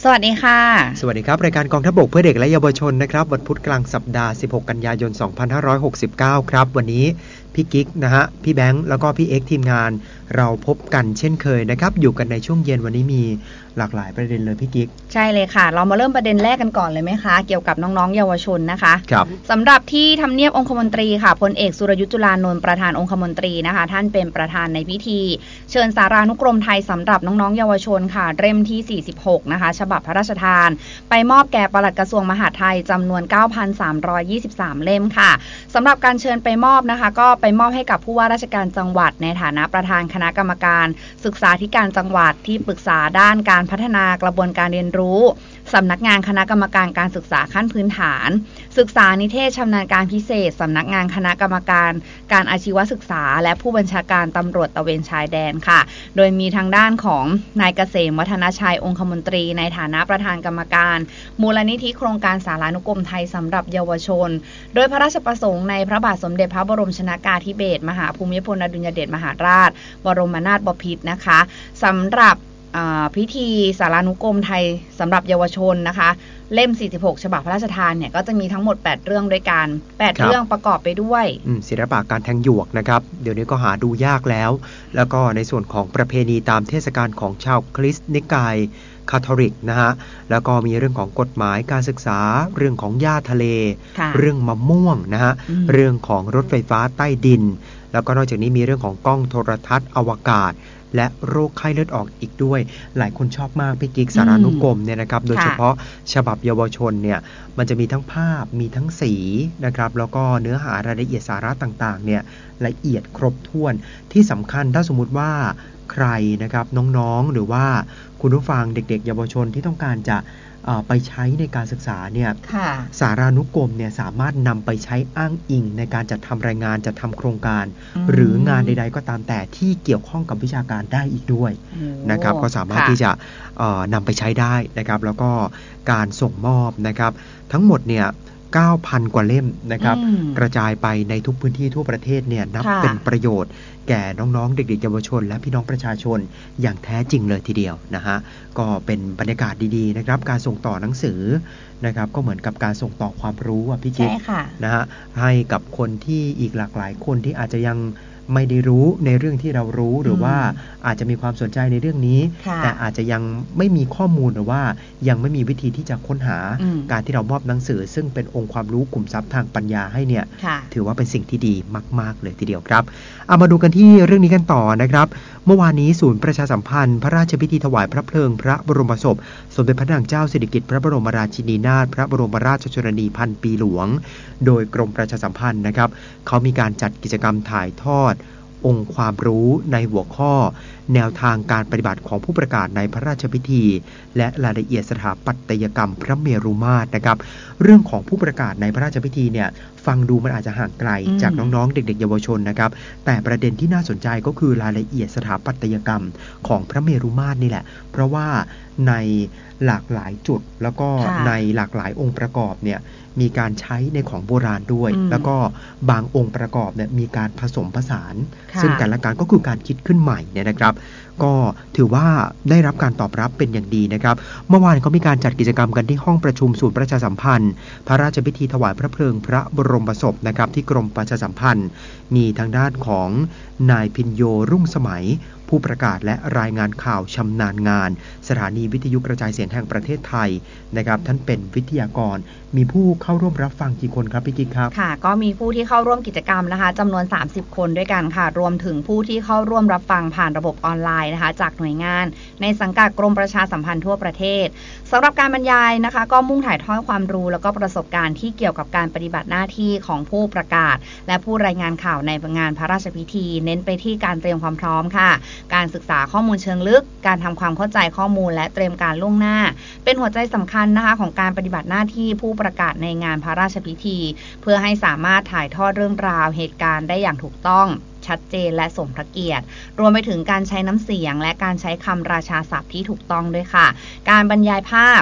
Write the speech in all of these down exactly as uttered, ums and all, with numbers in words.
สวัสดีค่ะสวัสดีครับรายการกองทัพบกเพื่อเด็กและเยาวชนนะครับวันพุธกลางสัปดาห์สิบหกกันยายนสองพันห้าร้อยหกสิบเก้าครับวันนี้พี่กิ๊กนะฮะพี่แบงค์แล้วก็พี่เอ็กซ์ทีมงานเราพบกันเช่นเคยนะครับอยู่กันในช่วงเย็นวันนี้มีหลากหลายประเด็นเลยพี่กิ๊กใช่เลยค่ะเรามาเริ่มประเด็นแรกกันก่อนเลยไหมคะเกี่ยวกับน้องๆเยาวชนนะคะครับสำหรับที่ทำเนียบองคมนตรีค่ะพลเอกสุรยุทธ์จุลานนท์ประธานองคมนตรีนะคะท่านเป็นประธานในพิธีเชิญสารานุกรมไทยสำหรับน้องๆเยาวชนค่ะเล่มที่สี่สิบหกนะคะฉบับพระราชทานไปมอบแก่ปลัดกระทรวงมหาดไทยจำนวน เก้าพันสามร้อยยี่สิบสาม เล่มค่ะสำหรับการเชิญไปมอบนะคะก็ไปมอบให้กับผู้ว่าราชการจังหวัดในฐานะประธานคณะกรรมการศึกษาธิการจังหวัดที่ปรึกษาด้านการพัฒนากระบวนการเรียนรู้สำนักงานคณะกรรมการการศึกษาขั้นพื้นฐานศึกษานิเทศชำนาญการพิเศษสำนักงานคณะกรรมการการอาชีวศึกษาและผู้บัญชาการตำรวจตระเวนชายแดนค่ะโดยมีทางด้านของนายเกษมวัฒนชัยองคมนตรีในฐานะประธานกรรมการมูลนิธิโครงการสารานุกรมไทยสำหรับเยาวชนโดยพระราชประสงค์ในพระบาทสมเด็จพระบรมชนกาธิเบศรมหาภูมิพลอดุลยเดชมหาราชบรมนาถบพิตรนะคะสำหรับพิธีสารานุกรมไทยสำหรับเยาวชนนะคะเล่มสี่สิบหกฉบับพระราชทานเนี่ยก็จะมีทั้งหมดแปดเรื่องด้วยกันแปดเรื่องประกอบไปด้วยศิลปะการแทงหยวกนะครับเดี๋ยวนี้ก็หาดูยากแล้วแล้วก็ในส่วนของประเพณีตามเทศกาลของชาวคริสต์นิกายคาทอลิกนะฮะแล้วก็มีเรื่องของกฎหมายการศึกษาเรื่องของหญ้าทะเลเรื่องมะม่วงนะฮะเรื่องของรถไฟฟ้าใต้ดินแล้วก็นอกจากนี้มีเรื่องของกล้องโทรทัศน์อวกาศและโรคไข้เลือดออกอีกด้วยหลายคนชอบมากพี่กิ๊กสารานุกรมเนี่ยนะครับโดยเฉพาะฉบับเยาวชนเนี่ยมันจะมีทั้งภาพมีทั้งสีนะครับแล้วก็เนื้อหารายละเอียดสาระต่างๆเนี่ยละเอียดครบถ้วนที่สำคัญถ้าสมมุติว่าใครนะครับน้องๆหรือว่าคุณผู้ฟังเด็กๆเยาวชนที่ต้องการจะไปใช้ในการศึกษาเนี่ยสารานุกรมเนี่ยสามารถนำไปใช้อ้างอิงในการจัดทำรายงานจัดทำโครงการหรืองานใดๆก็ตามแต่ที่เกี่ยวข้องกับวิชาการได้อีกด้วยนะครับก็สามารถที่จะนำไปใช้ได้นะครับแล้วก็การส่งมอบนะครับทั้งหมดเนี่ยเก้าพัน กว่าเล่มนะครับกระจายไปในทุกพื้นที่ทั่วประเทศเนี่ยนับเป็นประโยชน์แก่น้องๆเด็กๆเยาวชนและพี่น้องประชาชนอย่างแท้จริงเลยทีเดียวนะฮะก็เป็นบรรยากาศดีๆนะครับการส่งต่อหนังสือนะครับก็เหมือนกับการส่งต่อความรู้อ่ะพี่จิ๊กนะฮะให้กับคนที่อีกหลากหลายคนที่อาจจะยังไม่ได้รู้ในเรื่องที่เรารู้หรือว่าอาจจะมีความสนใจในเรื่องนี้แต่อาจจะยังไม่มีข้อมูลหรือว่ายังไม่มีวิธีที่จะค้นหาการที่เรามอบหนังสือซึ่งเป็นองค์ความรู้กลุ่มทรัพย์ทางปัญญาให้เนี่ยถือว่าเป็นสิ่งที่ดีมากๆเลยทีเดียวครับเอามาดูกันที่เรื่องนี้กันต่อนะครับเมื่อวานนี้ศูนย์ประชาสัมพันธ์พระราชพิธีถวายพระเพลิงพระบรมศพสมเด็จพระนางเจ้าสิริกิติ์พระบรมราชินีนาถพระบรมราชชนนีพันปีหลวงโดยกรมประชาสัมพันธ์นะครับเขามีการจัดกิจกรรมถ่ายทอดองค์ความรู้ในหัวข้อแนวทางการปฏิบัติของผู้ประกาศในพระราชพิธีและรายละเอียดสถาปัตยกรรมพระเมรุมาตรนะครับเรื่องของผู้ประกาศในพระราชพิธีเนี่ยฟังดูมันอาจจะห่างไกลจากน้องๆเด็กๆเยาวชนนะครับแต่ประเด็นที่น่าสนใจก็คือรายละเอียดสถาปัตยกรรมของพระเมรุมาตรนี่แหละเพราะว่าในหลากหลายจุดแล้วก็ในหลากหลายองค์ประกอบเนี่ยมีการใช้ในของโบราณด้วยแล้วก็บางองค์ประกอบเนี่ยมีการผสมผสานซึ่งกันและกันก็คือการคิดขึ้นใหม่เนี่ยนะครับก็ถือว่าได้รับการตอบรับเป็นอย่างดีนะครับเมื่อวานเขามีการจัดกิจกรรมกันที่ห้องประชุมศูนย์ประชาสัมพันธ์พระราชพิธีถวายพระเพลิงพระบรมศพนะครับที่กรมประชาสัมพันธ์มีทางด้านของนายพิญโยรุ่งสมัยผู้ประกาศและรายงานข่าวชำนาญงานสถานีวิทยุกระจายเสียงแห่งประเทศไทยนะครับท่านเป็นวิทยากรมีผู้เข้าร่วมรับฟังกี่คนครับพี่กิ๊กครับค่ะก็มีผู้ที่เข้าร่วมกิจกรรมนะคะจำนวนสามสิบคนด้วยกันค่ะรวมถึงผู้ที่เข้าร่วมรับฟังผ่านระบบออนไลน์นะคะจากหน่วยงานในสังกัดกรมประชาสัมพันธ์ทั่วประเทศสำหรับการบรรยายนะคะก็มุ่งถ่ายทอดความรู้แล้วก็ประสบการณ์ที่เกี่ยวกับการปฏิบัติหน้าที่ของผู้ประกาศและผู้รายงานข่าวในงานพระราชพิธีเน้นไปที่การเตรียมความพร้อมค่ะการศึกษาข้อมูลเชิงลึกการทำความเข้าใจข้อมูลและเตรียมการล่วงหน้าเป็นหัวใจสำคัญนะคะของการปฏิบัติหน้าที่ผู้ประกาศในงานพระราชพิธีเพื่อให้สามารถถ่ายทอดเรื่องราวเหตุการณ์ได้อย่างถูกต้องชัดเจนและสมพระเกียรติรวมไปถึงการใช้น้ำเสียงและการใช้คำราชาศัพท์ที่ถูกต้องด้วยค่ะการบรรยายภาพ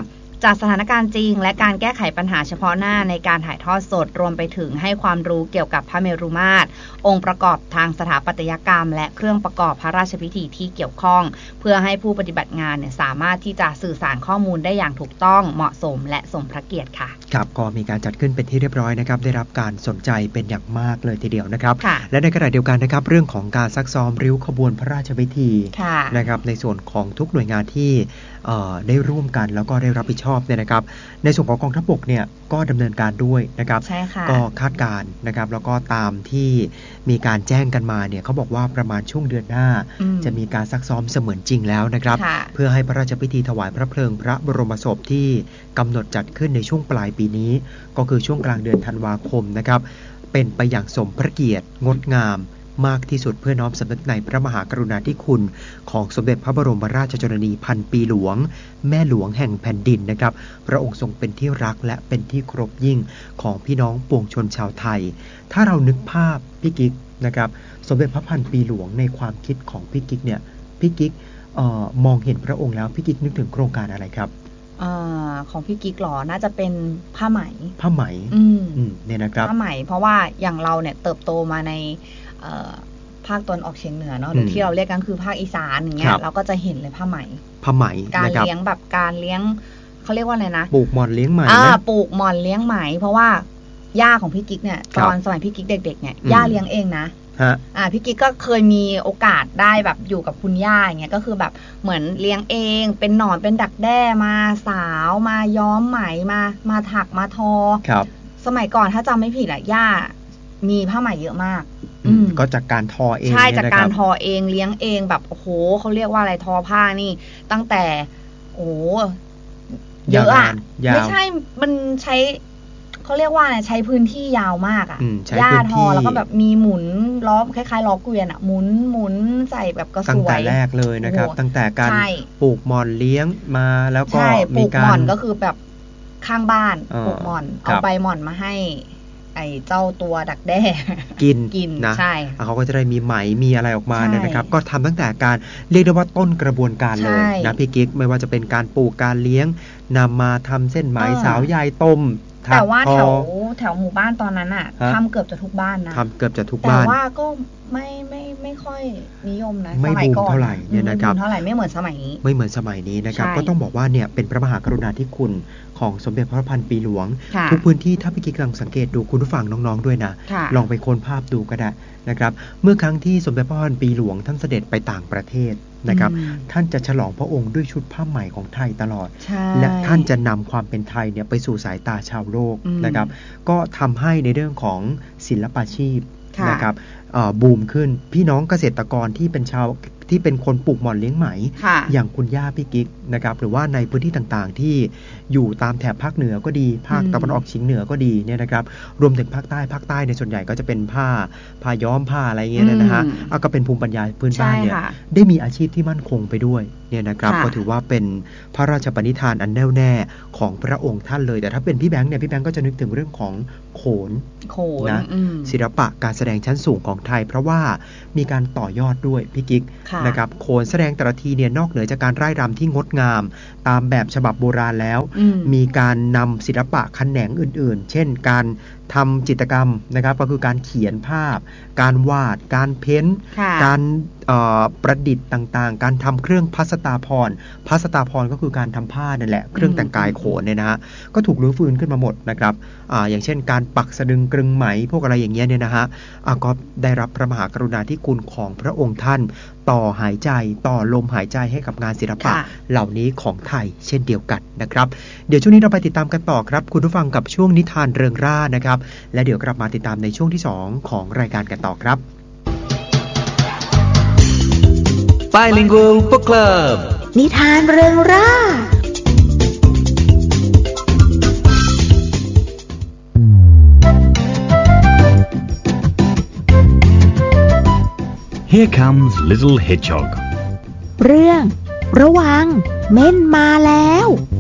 จากสถานการณ์จริงและการแก้ไขปัญหาเฉพาะหน้าในการถ่ายทอดสดรวมไปถึงให้ความรู้เกี่ยวกับพระเมรุมาตรองค์ประกอบทางสถาปัตยกรรมและเครื่องประกอบพระราชพิธีที่เกี่ยวข้องเพื่อให้ผู้ปฏิบัติงานเนี่ยสามารถที่จะสื่อสารข้อมูลได้อย่างถูกต้องเหมาะสมและสมพระเกียรติค่ะครับก็มีการจัดขึ้นเป็นที่เรียบร้อยนะครับได้รับการสนใจเป็นอย่างมากเลยทีเดียวนะครับและในขณะเดียวกันนะครับเรื่องของการซักซ้อมริ้วขบวนพระราชพิธีนะครับในส่วนของทุกหน่วยงานที่ได้ร่วมกันแล้วก็ได้รับผิดชอบเนี่ยนะครับในส่วนของกองทัพบกเนี่ยก็ดำเนินการด้วยนะครับก็คาดการณ์นะครับแล้วก็ตามที่มีการแจ้งกันมาเนี่ยเขาบอกว่าประมาณช่วงเดือนหน้าจะมีการซักซ้อมเสมือนจริงแล้วนะครับเพื่อให้พระราชพิธีถวายพระเพลิงพระบรมศพที่กำหนดจัดขึ้นในช่วงปลายปีนี้ก็คือช่วงกลางเดือนธันวาคมนะครับเป็นไปอย่างสมพระเกียรติงดงามมากที่สุดเพื่อน้อมสำนึกในพระมหากรุณาธิคุณของสมเด็จพระบรมราชชนนีพันปีหลวงแม่หลวงแห่งแผ่นดินนะครับพระองค์ทรงเป็นที่รักและเป็นที่เคารพยิ่งของพี่น้องปวงชนชาวไทยถ้าเรานึกภาพพี่กิ๊กนะครับสมเด็จพระพันปีหลวงในความคิดของพี่กิ๊กเนี่ยพี่กิ๊กเอ่อมองเห็นพระองค์แล้วพี่กิ๊กนึกถึงโครงการอะไรครับอของพี่กิ๊กหรอน่าจะเป็นผ้าไหมผ้าไหมอืมเนี่ยนะครับผ้าไหมเพราะว่าอย่างเราเนี่ยเติบโตมาในภาคตะวันออกเฉียงเหนือเนาะหรือที่เราเรียกกันคือภาคอีสานอย่างเงี้ยเราก็จะเห็นเลยผ้าไหมผ้าไหมการเลี้ยงแบบการเลี้ยงเขาเรียกว่าอะไรนะปลูกหม่อนเลี้ยงไหมอ่าปลูกหม่อนเลี้ยงไหมเพราะว่าย่าของพี่กิ๊กเนี่ยตอนสมัยพี่กิ๊กเด็กๆเนี่ยย่าเลี้ยงเองนะอ่าพี่กิ๊กก็เคยมีโอกาสได้แบบอยู่กับคุณย่าอย่างเงี้ยก็คือแบบเหมือนเลี้ยงเองเป็นหนอนเป็นดักแด้มาสาวมาย้อมไหมมามาถักมาทอครับสมัยก่อนถ้าจำไม่ผิดอะย่ามีผ้าไหมเยอะมากก็จากการทอเองใช่จากการทอเองเลี้ยงเองแบบโอ้โหเขาเรียกว่าอะไรทอผ้านี่ตั้งแต่โอ้เยอะอะไม่ใช่มันใช้เขาเรียกว่าอะไรใช้พื้นที่ยาวมากอ่ะย่าทอแล้วก็แบบมีหมุนล้อคล้ายๆล้อเกวียนอ่ะหมุนหมุนใส่แบบกระสวยตั้งแต่แรกเลยนะครับตั้งแต่การปลูกหม่อนเลี้ยงมาแล้วก็มีการปลูกหม่อนก็คือแบบข้างบ้านปลูกหม่อนเอาใบหม่อนมาให้ไอ้เจ้าตัวดักแด้กินกินนะใช่เขาก็จะได้มีไหมมีอะไรออกมาเนี่ยนะครับก็ทำตั้งแต่การเรียกได้ว่าต้นกระบวนการเลยนะพี่กิ๊กไม่ว่าจะเป็นการปลูกการเลี้ยงนำมาทำเส้นไหมสาวยายต้มแต่ว่าแถวแถวหมู่บ้านตอนนั้นอ่ะทำเกือบจะทุกบ้านนะทำเกือบจะทุกบ้านแต่ว่าก็ไม่ไม่ไม่ค่อยนิยมนะไม่บูมเท่าไหร่เนี่ยนะครับเท่าไหร่ไม่เหมือนสมัยนี้ไม่เหมือนสมัยนี้นะครับก็ต้องบอกว่าเนี่ยเป็นพระมหากรุณาธิคุณของสมเด็จพระพันปีหลวงทุกพื้นที่ถ้าพี่กิ๊กกำลังสังเกตดูคุณผู้ฟังน้องๆด้วยนะลองไปค้นภาพดูก็ได้นะครับเมื่อครั้งที่สมเด็จพระพันปีหลวงท่านเสด็จไปต่างประเทศนะครับท่านจะฉลองพระองค์ด้วยชุดผ้าไหมของไทยตลอดและท่านจะนำความเป็นไทยเนี่ยไปสู่สายตาชาวโลกนะครับก็ทำให้ในเรื่องของศิลปาชีพนะครับบูมขึ้นพี่น้องเกษตรกรที่เป็นชาวที่เป็นคนปลูกหม่อนเลี้ยงไหมอย่างคุณย่าพี่กิ๊กนะครับหรือว่าในพื้นที่ต่างๆที่อยู่ตามแถบภาคเหนือก็ดีภาคตะวันออกเฉียงเหนือก็ดีเนี่ยนะครับรวมถึงภาคใต้ภาคใต้ในส่วนใหญ่ก็จะเป็นผ้าผ้าย้อมผ้าอะไรเงี้ยนะฮะเอาก็เป็นภูมิปัญญาพื้นบ้านเนี่ยได้มีอาชีพที่มั่นคงไปด้วยเนี่ยนะครับก็ถือว่าเป็นพระราชปณิธานอันแน่วแน่ของพระองค์ท่านเลยแต่ถ้าเป็นพี่แบงค์เนี่ยพี่แบงค์ก็จะนึกถึงเรื่องของโขนนะศิลปะการแสดงชั้นสูงของไทยเพราะว่ามีการต่อยอดด้วยพี่กิ๊กนะครับโขนแสดงแต่ละทีเนี่ยนอกเหนือจากการร่ายรำที่งดงามตามแบบฉบับโบราณแล้วมีการนำศิลปะแขนงอื่นๆเช่นการทำจิตรกรรมนะครับก็คือการเขียนภาพการวาดการเพ้นท์การประดิษฐ์ต่างๆการทำเครื่องพัสตาภรณ์พัสตาภรณ์ก็คือการทำผ้านั่นแหละเครื่องแต่งกายโขนเนี่ยนะฮะก็ถูกรื้อฟื้นขึ้นมาหมดนะครับ อ, อย่างเช่นการปักสะดึงกรึงไหมพวกอะไรอย่างเงี้ยเนี่ยนะฮะก็ได้รับพระมหากรุณาธิคุณของพระองค์ท่านต่อหายใจต่อลมหายใจให้กับงานศิลปะเหล่านี้ของไทยเช่นเดียวกันนะครับเดี๋ยวช่วงนี้เราไปติดตามกันต่อครับคุณผู้ฟังกับช่วงนิทานเริงร่านะครับและเดี๋ยวกลับมาติดตามในช่วงที่สองของรายการกันต่อครับ Bilingual Book Club นิทานเริงร่า Here comes Little Hedgehog เรื่องระวังเม่นมาแล้ว